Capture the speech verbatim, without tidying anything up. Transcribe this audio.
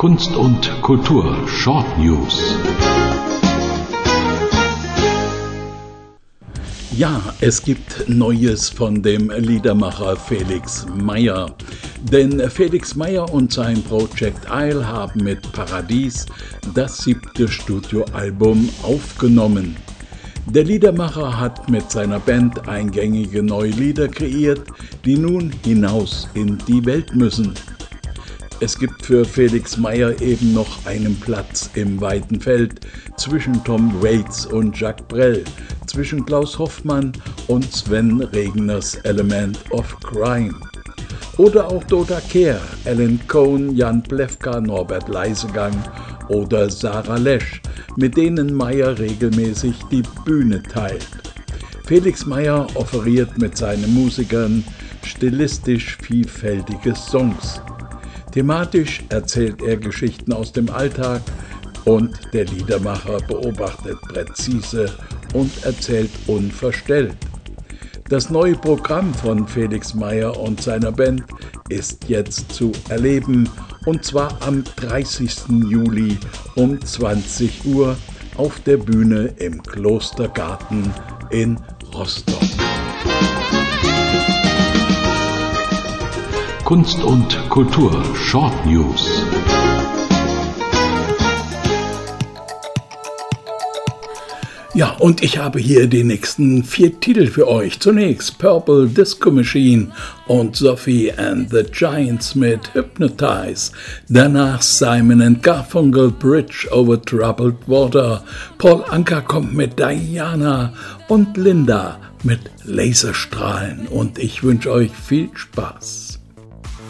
Kunst und Kultur Short News. Ja, es gibt Neues von dem Liedermacher Felix Meyer. Denn Felix Meyer und sein Project Isle haben mit Paradies das siebte Studioalbum aufgenommen. Der Liedermacher hat mit seiner Band eingängige neue Lieder kreiert, die nun hinaus in die Welt müssen. Es gibt für Felix Meyer eben noch einen Platz im weiten Feld zwischen Tom Waits und Jacques Brel, zwischen Klaus Hoffmann und Sven Regners Element of Crime. Oder auch Dota Kehr, Alan Cohn, Jan Plewka, Norbert Leisegang oder Sarah Lesch, mit denen Meyer regelmäßig die Bühne teilt. Felix Meyer offeriert mit seinen Musikern stilistisch vielfältige Songs. Thematisch erzählt er Geschichten aus dem Alltag und der Liedermacher beobachtet präzise und erzählt unverstellt. Das neue Programm von Felix Meyer und seiner Band ist jetzt zu erleben, und zwar am dreißigsten Juli um zwanzig Uhr auf der Bühne im Klostergarten in Rostock. Kunst und Kultur Short News. Ja, und ich habe hier die nächsten vier Titel für euch. Zunächst Purple Disco Machine und Sophie and the Giants mit Hypnotize. Danach Simon and Garfunkel, Bridge over Troubled Water. Paul Anka kommt mit Diana und Linda mit Laserstrahlen. Und ich wünsche euch viel Spaß.